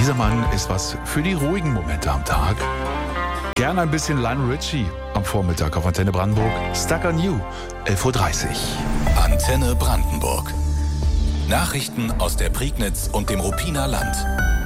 Dieser Mann ist was für die ruhigen Momente am Tag. Gerne ein bisschen Lionel Richie am Vormittag auf Antenne Brandenburg. Stuck on You, 11.30 Uhr. Antenne Brandenburg. Nachrichten aus der Prignitz und dem Ruppiner Land.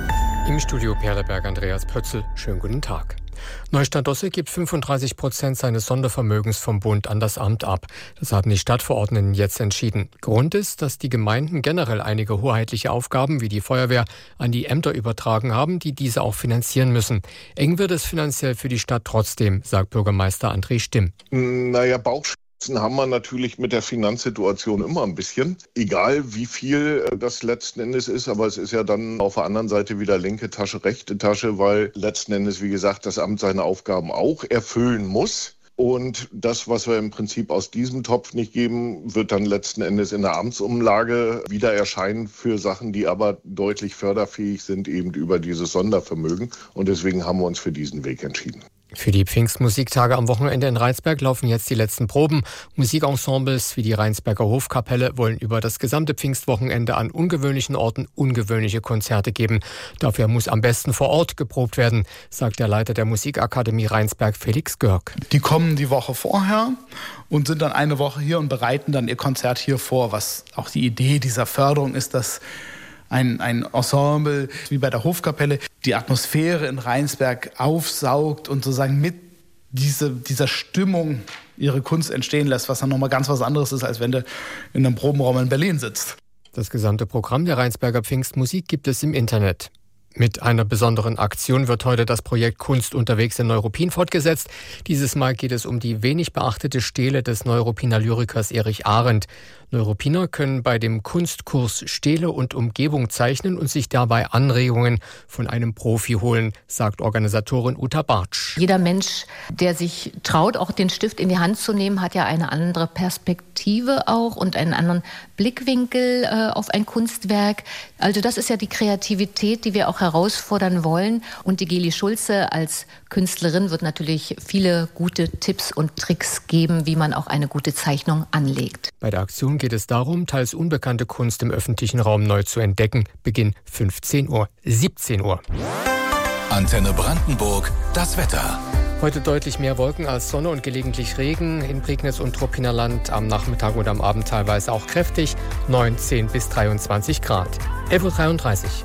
Im Studio Perleberg Andreas Pötzl. Schönen guten Tag. Neustadt Dosse gibt 35% seines Sondervermögens vom Bund an das Amt ab. Das haben die Stadtverordneten jetzt entschieden. Grund ist, dass die Gemeinden generell einige hoheitliche Aufgaben wie die Feuerwehr an die Ämter übertragen haben, die diese auch finanzieren müssen. Eng wird es finanziell für die Stadt trotzdem, sagt Bürgermeister André Stimm. Bauchschmerzen haben wir natürlich mit der Finanzsituation immer ein bisschen. Egal wie viel das letzten Endes ist, aber es ist ja dann auf der anderen Seite wieder linke Tasche, rechte Tasche, weil letzten Endes, wie gesagt, das Amt seine Aufgaben auch erfüllen muss. Und das, was wir im Prinzip aus diesem Topf nicht geben, wird dann letzten Endes in der Amtsumlage wieder erscheinen für Sachen, die aber deutlich förderfähig sind, eben über dieses Sondervermögen. Und deswegen haben wir uns für diesen Weg entschieden. Für die Pfingstmusiktage am Wochenende in Rheinsberg laufen jetzt die letzten Proben. Musikensembles wie die Rheinsberger Hofkapelle wollen über das gesamte Pfingstwochenende an ungewöhnlichen Orten ungewöhnliche Konzerte geben. Dafür muss am besten vor Ort geprobt werden, sagt der Leiter der Musikakademie Rheinsberg, Felix Görg. Die kommen die Woche vorher und sind dann eine Woche hier und bereiten dann ihr Konzert hier vor. Was auch die Idee dieser Förderung ist, dass ein Ensemble wie bei der Hofkapelle die Atmosphäre in Rheinsberg aufsaugt und sozusagen mit dieser Stimmung ihre Kunst entstehen lässt, was dann nochmal ganz was anderes ist, als wenn du in einem Probenraum in Berlin sitzt. Das gesamte Programm der Rheinsberger Pfingstmusik gibt es im Internet. Mit einer besonderen Aktion wird heute das Projekt Kunst unterwegs in Neuruppin fortgesetzt. Dieses Mal geht es um die wenig beachtete Stele des Neuruppiner Lyrikers Erich Arendt. Neuruppiner können bei dem Kunstkurs Stele und Umgebung zeichnen und sich dabei Anregungen von einem Profi holen, sagt Organisatorin Uta Bartsch. Jeder Mensch, der sich traut, auch den Stift in die Hand zu nehmen, hat ja eine andere Perspektive auch und einen anderen Blickwinkel auf ein Kunstwerk. Also das ist ja die Kreativität, die wir auch herausfordern wollen. Und die Geli Schulze als Künstlerin wird natürlich viele gute Tipps und Tricks geben, wie man auch eine gute Zeichnung anlegt. Bei der Aktion geht es darum, teils unbekannte Kunst im öffentlichen Raum neu zu entdecken. Beginn 15 Uhr, 17 Uhr. Antenne Brandenburg, das Wetter. Heute deutlich mehr Wolken als Sonne und gelegentlich Regen in Prignitz und Ruppiner Land. Am Nachmittag und am Abend teilweise auch kräftig. 19 bis 23 Grad. 11.33 Uhr.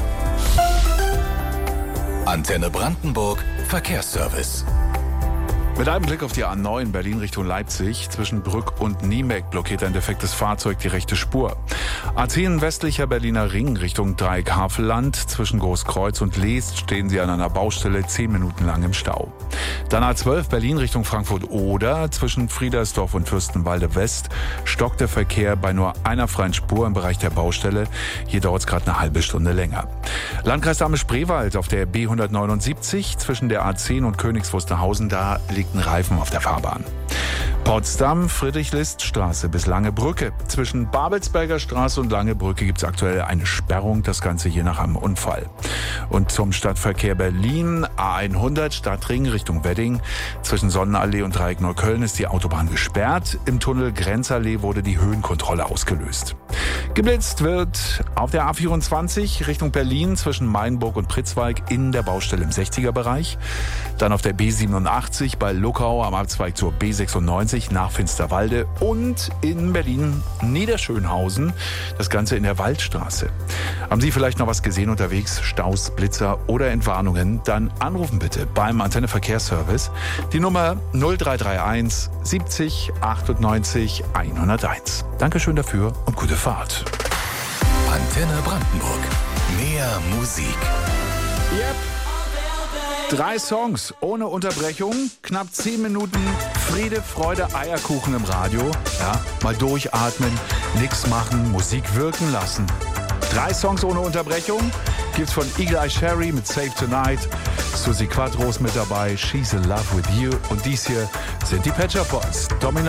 Antenne Brandenburg, Verkehrsservice. Mit einem Blick auf die A9 Berlin Richtung Leipzig. Zwischen Brück und Niemeck blockiert ein defektes Fahrzeug die rechte Spur. A10 westlicher Berliner Ring Richtung Dreieck Havelland. Zwischen Großkreuz und Leest stehen sie an einer Baustelle 10 Minuten lang im Stau. Dann A12 Berlin Richtung Frankfurt-Oder. Zwischen Friedersdorf und Fürstenwalde West stockt der Verkehr bei nur einer freien Spur im Bereich der Baustelle. Hier dauert es gerade eine halbe Stunde länger. Landkreis Dahme-Spreewald auf der B179 zwischen der A10 und Königs Wusterhausen. Da liegt ein Reifen auf der Fahrbahn. Potsdam, Friedrich-List-Straße bis Langebrücke. Zwischen Babelsberger Straße und Langebrücke gibt es aktuell eine Sperrung, das Ganze je nach einem Unfall. Und zum Stadtverkehr Berlin, A100 Stadtring Richtung Wedding. Zwischen Sonnenallee und Dreieck Neukölln ist die Autobahn gesperrt. Im Tunnel Grenzallee wurde die Höhenkontrolle ausgelöst. Geblitzt wird auf der A24 Richtung Berlin zwischen Mainburg und Pritzwalk in der Baustelle im 60er-Bereich. Dann auf der B87 bei Luckau am Abzweig zur B96 nach Finsterwalde und in Berlin Niederschönhausen, das Ganze in der Waldstraße. Haben Sie vielleicht noch was gesehen unterwegs? Staus, Blitzer oder Entwarnungen? Dann anrufen bitte beim Antenne Verkehrsservice. Die Nummer 0331 70 98 101. Dankeschön dafür und gute Fahrt. Antenne Brandenburg. Mehr Musik. Yep. 3 Songs ohne Unterbrechung, knapp 10 Minuten Friede, Freude, Eierkuchen im Radio. Ja, mal durchatmen, nix machen, Musik wirken lassen. 3 Songs ohne Unterbrechung gibt's von Eagle Eye Cherry mit Save Tonight, Susi Quadros mit dabei, She's in Love with You und dies hier sind die Pet Shop Boys.